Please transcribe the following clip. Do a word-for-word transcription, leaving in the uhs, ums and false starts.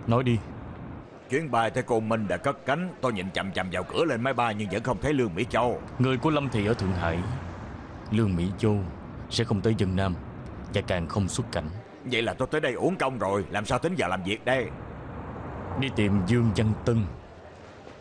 Nói đi. Chuyến bay tới Côn Minh đã cất cánh. Tôi nhìn chằm chằm vào cửa lên máy bay nhưng vẫn không thấy Lương Mỹ Châu. Người của Lâm Thị ở Thượng Hải, Lương Mỹ Châu sẽ không tới Vân Nam, và càng không xuất cảnh. Vậy là tôi tới đây uổng công rồi. Làm sao tính giờ làm việc đây? Đi tìm Dương Văn Tân